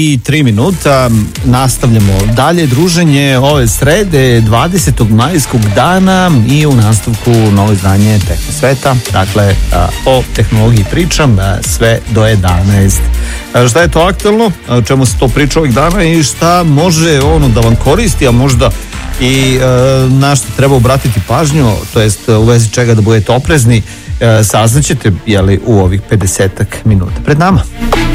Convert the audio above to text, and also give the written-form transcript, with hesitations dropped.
I 3 minuta, nastavljamo dalje druženje ove srede 20. majskog dana i u nastavku novo izdanje Tehno Sveta. Dakle, o tehnologiji pričam sve do 11. Šta je to aktualno, o čemu se to priča ovih dana i šta može da vam koristi, a možda i na što treba obratiti pažnju, to jest u vezi čega da budete oprezni, saznaćete u ovih 50 minuta pred nama.